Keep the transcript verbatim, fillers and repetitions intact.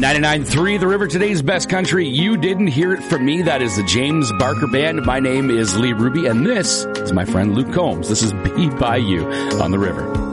ninety-nine point three The River, today's best country. You didn't hear it from me. That is the James Barker Band. My name is Lee Ruby, and this is my friend Luke Combs. This is Be By You on The River.